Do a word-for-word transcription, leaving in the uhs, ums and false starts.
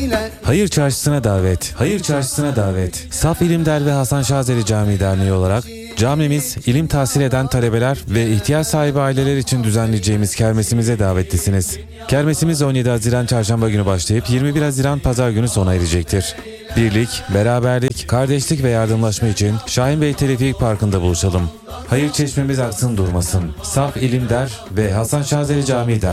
Hayır Çarşısı'na davet. Hayır Çarşısı'na davet. Saf İlimder ve Hasan Şazeli Camii Derneği olarak camimiz, ilim tahsil eden talebeler ve ihtiyaç sahibi aileler için düzenleyeceğimiz kermesimize davetlisiniz. Kermesimiz on yedi Haziran Çarşamba günü başlayıp yirmi bir Haziran Pazar günü sona erecektir. Birlik, beraberlik, kardeşlik ve yardımlaşma için Şahin Bey Teleferik Parkı'nda buluşalım. Hayır çeşmemiz aksın durmasın. Saf İlimder ve Hasan Şazeli Camii Derneği.